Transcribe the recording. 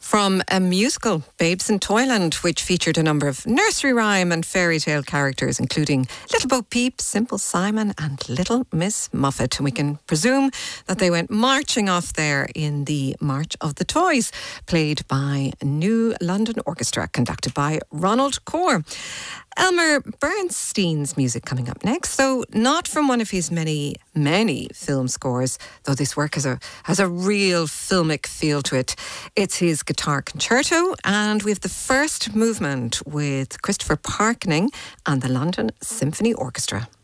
From a musical, Babes in Toyland, which featured a number of nursery rhyme and fairy tale characters, including Little Bo Peep, Simple Simon and Little Miss Muffet. And we can presume that they went marching off there in the March of the Toys, played by New London Orchestra, conducted by Ronald Corr. Elmer Bernstein's music coming up next, though not from one of his many film scores, though this work has a real filmic feel to it. It's his guitar concerto, and we have the first movement with Christopher Parkening and the London Symphony Orchestra.